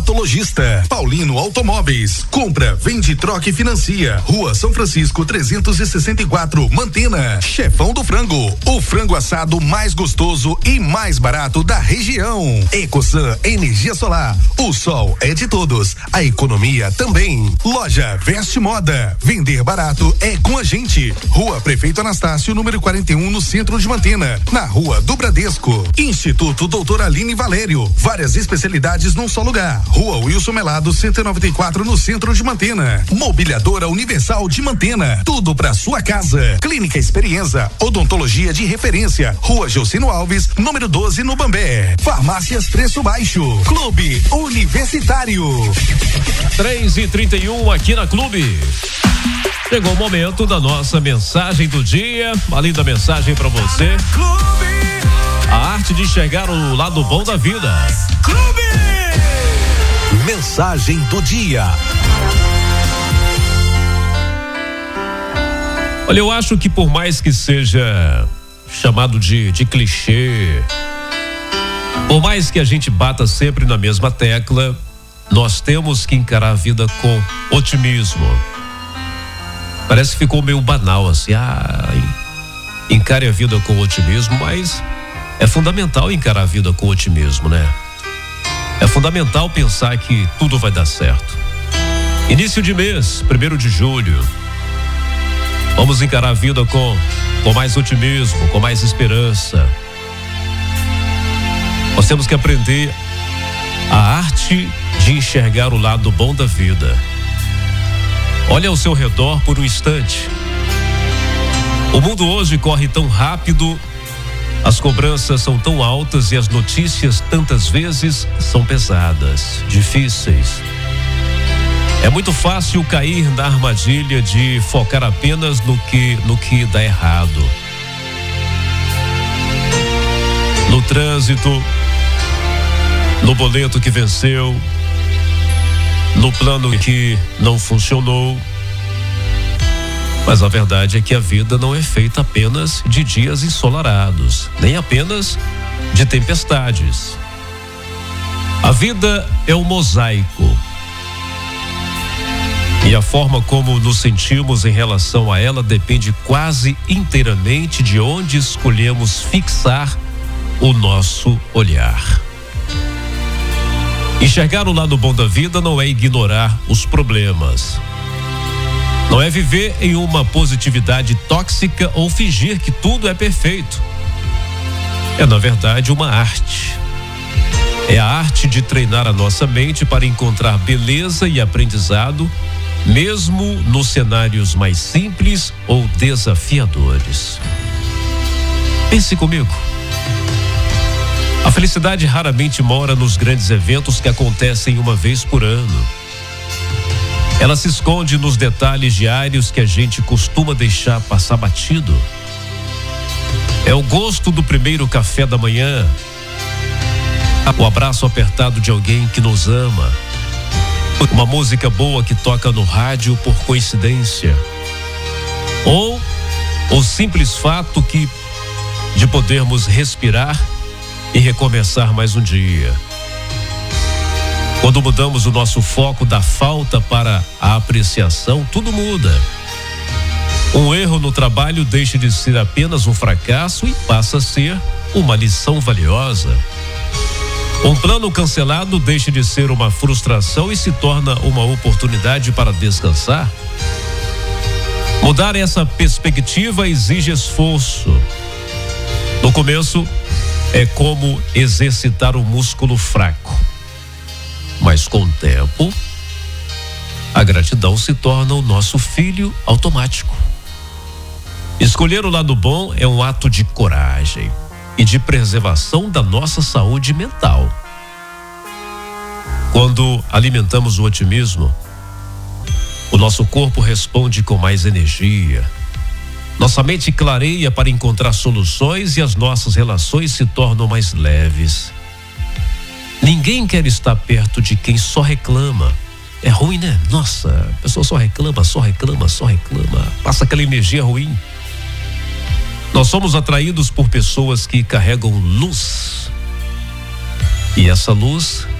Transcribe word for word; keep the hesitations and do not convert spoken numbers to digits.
dermatologista. Paulino Automóveis. Compra, vende, troca e financia. Rua São Francisco trezentos e sessenta e quatro, Mantena. Chefão do Frango. O frango assado mais gostoso e mais barato da região. Ecosan Energia Solar. O sol é de todos. A economia também. Loja Veste Moda. Vender barato é com a gente. Rua Prefeito Anastácio, número quarenta e um, no centro de Mantena. Na Rua do Bradesco. Instituto Doutora Aline Valério. Várias especialidades num só lugar. Rua Wilson Melado, cento e noventa e quatro, no centro de Mantena. Mobiliadora Universal de Mantena. Tudo pra sua casa. Clínica Experiência. Odontologia de referência. Rua Josino Alves, número doze, no Bambé. Farmácias Preço Baixo. Clube Universitário. três e trinta e um aqui na Clube. Chegou o momento da nossa mensagem do dia. Uma linda mensagem pra você. A arte de enxergar o lado bom da vida. Clube. Mensagem do dia. Olha, eu acho que por mais que seja chamado de, de clichê, por mais que a gente bata sempre na mesma tecla, nós temos que encarar a vida com otimismo. Parece que ficou meio banal assim, ah, encare a vida com otimismo, mas é fundamental encarar a vida com otimismo, né? É fundamental pensar que tudo vai dar certo. Início de mês, primeiro de julho. Vamos encarar a vida com, com mais otimismo, com mais esperança. Nós temos que aprender a arte de enxergar o lado bom da vida. Olha ao seu redor por um instante. O mundo hoje corre tão rápido, as cobranças são tão altas e as notícias tantas vezes são pesadas, difíceis. É muito fácil cair na armadilha de focar apenas no que, no que dá errado. No trânsito, no boleto que venceu, no plano que não funcionou. Mas a verdade é que a vida não é feita apenas de dias ensolarados, nem apenas de tempestades. A vida é um mosaico. E a forma como nos sentimos em relação a ela depende quase inteiramente de onde escolhemos fixar o nosso olhar. Enxergar o lado bom da vida não é ignorar os problemas. Não é viver em uma positividade tóxica ou fingir que tudo é perfeito. É, na verdade, uma arte. É a arte de treinar a nossa mente para encontrar beleza e aprendizado, mesmo nos cenários mais simples ou desafiadores. Pense comigo. A felicidade raramente mora nos grandes eventos que acontecem uma vez por ano. Ela se esconde nos detalhes diários que a gente costuma deixar passar batido. É o gosto do primeiro café da manhã, o abraço apertado de alguém que nos ama, uma música boa que toca no rádio por coincidência, ou o simples fato que de podermos respirar e recomeçar mais um dia. Quando mudamos o nosso foco da falta para a apreciação, tudo muda. Um erro no trabalho deixa de ser apenas um fracasso e passa a ser uma lição valiosa. Um plano cancelado deixa de ser uma frustração e se torna uma oportunidade para descansar. Mudar essa perspectiva exige esforço. No começo, é como exercitar um músculo fraco. Mas com o tempo, a gratidão se torna o nosso filho automático. Escolher o lado bom é um ato de coragem e de preservação da nossa saúde mental. Quando alimentamos o otimismo, o nosso corpo responde com mais energia. Nossa mente clareia para encontrar soluções e as nossas relações se tornam mais leves. Ninguém quer estar perto de quem só reclama. É ruim, né? Nossa, a pessoa só reclama, só reclama, só reclama. Passa aquela energia ruim. Nós somos atraídos por pessoas que carregam luz. E essa luz